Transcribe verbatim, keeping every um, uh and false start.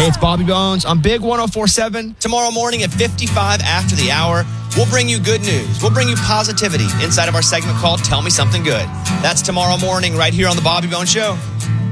Hey, it's Bobby Bones on Big one oh four point seven. Tomorrow morning at fifty-five after the hour, we'll bring you good news. We'll bring you positivity inside of our segment called Tell Me Something Good. That's tomorrow morning right here on The Bobby Bones Show.